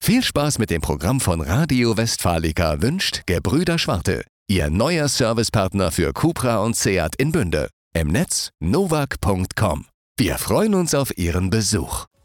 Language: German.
Viel Spaß mit dem Programm von Radio Westfalica wünscht Gebrüder Schwarte, Ihr neuer Servicepartner für Cupra und Seat in Bünde. Im Netz novak.com. Wir freuen uns auf Ihren Besuch.